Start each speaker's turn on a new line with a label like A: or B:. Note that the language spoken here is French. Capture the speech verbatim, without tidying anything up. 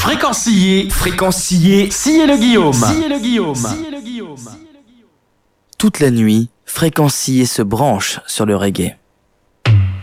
A: Fréquencier, fréquencier, sciez le Guillaume. Sciez le Guillaume. Sciez le Guillaume.
B: Toute la nuit, Fréquencier se branche sur le reggae.